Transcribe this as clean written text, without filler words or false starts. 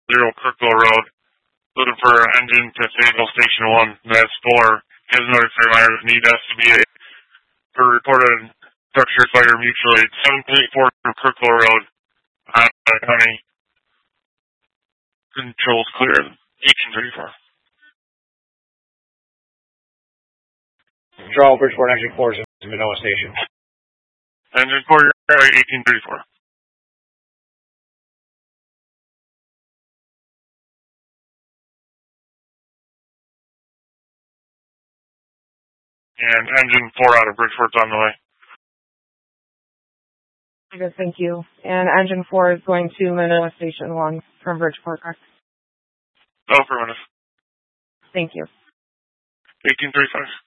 Kirkville Road. Looking for engine to Fayetteville Station 1. That's 4. Has notice reminder need SCBA for reported structure fire mutual aid. 734 from Kirkville Road. County. Controls clear. 1834. Control, Bridgeport Engine 4 is in Manoa Station. Engine 4, 1834. And engine 4 out of Bridgeport's on the way. Good, thank you. And engine 4 is going to Manoa Station 1 from Bridgeport, correct? Affirmative. Thank you. 1835.